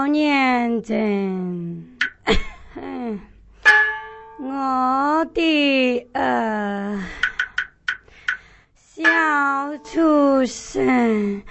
少年真，我的小畜生。